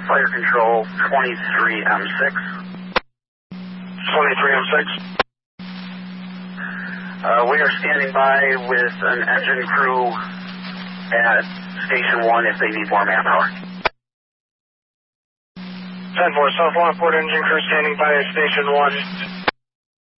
Fire Control 23M6. 23M6. We are standing by with an engine crew at Station 1 if they need more manpower. 10-4, South Lockport engine crew standing by at Station 1.